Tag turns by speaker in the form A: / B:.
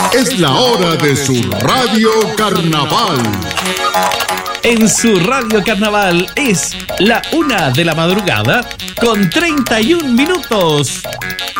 A: Es la hora de su Radio Carnaval.
B: En su Radio Carnaval es la 1 de la madrugada con 31 minutos.